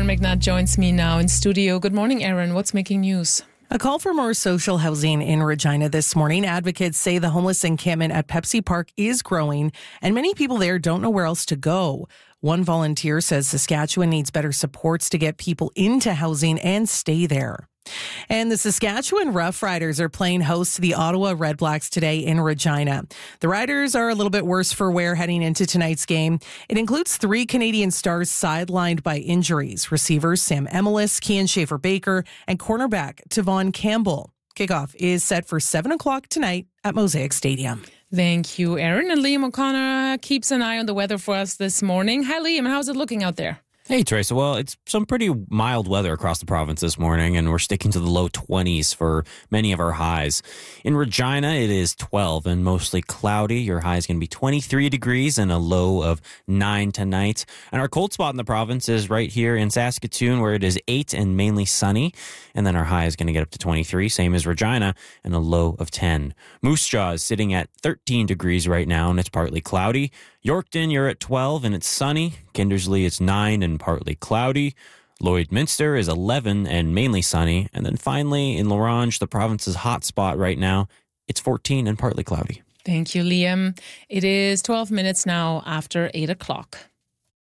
Aaron McNutt joins me now in studio. Good morning, Aaron. What's making news? A call for more social housing in Regina this morning. Advocates say the homeless encampment at Pepsi Park is growing, and many people there don't know where else to go. One volunteer says Saskatchewan needs better supports to get people into housing and stay there. And the Saskatchewan Roughriders are playing host to the Ottawa Redblacks today in Regina. The Riders are a little bit worse for wear heading into tonight's game. It includes 3 Canadian stars sidelined by injuries: receivers Sam Emelis, Kian Schaefer-Baker, and cornerback Tavon Campbell. Kickoff is set for 7 o'clock tonight at Mosaic Stadium. Thank you, Aaron. And Liam O'Connor keeps an eye on the weather for us this morning. Hi, Liam. How's it looking out there? Hey, Tracy. Well, it's some pretty mild weather across the province this morning, and we're sticking to the low 20s for many of our highs. In Regina, it is 12 and mostly cloudy. Your high is going to be 23 degrees and a low of 9 tonight. And our cold spot in the province is right here in Saskatoon, where it is 8 and mainly sunny. And then our high is going to get up to 23, same as Regina, and a low of 10. Moose Jaw is sitting at 13 degrees right now, and it's partly cloudy. Yorkton, you're at 12 and it's sunny. Kindersley, it's 9 and partly cloudy. Lloydminster is 11 and mainly sunny. And then finally, in La Ronge, the province's hot spot right now, it's 14 and partly cloudy. Thank you, Liam. It is 12 minutes now after 8 o'clock.